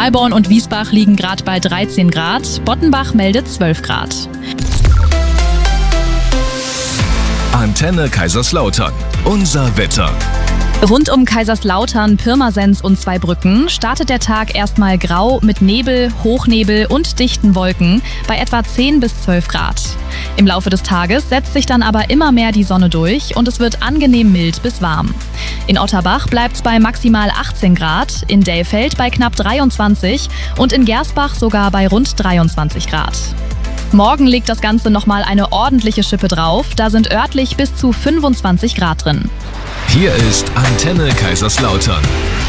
Aalborn und Wiesbach liegen gerade bei 13 Grad. Bottenbach meldet 12 Grad. Antenne Kaiserslautern. Unser Wetter. Rund um Kaiserslautern, Pirmasens und Zweibrücken startet der Tag erstmal grau mit Nebel, Hochnebel und dichten Wolken bei etwa 10 bis 12 Grad. Im Laufe des Tages setzt sich dann aber immer mehr die Sonne durch und es wird angenehm mild bis warm. In Otterbach bleibt es bei maximal 18 Grad, in Dellfeld bei knapp 23 und in Gersbach sogar bei rund 23 Grad. Morgen legt das Ganze nochmal eine ordentliche Schippe drauf, da sind örtlich bis zu 25 Grad drin. Hier ist Antenne Kaiserslautern.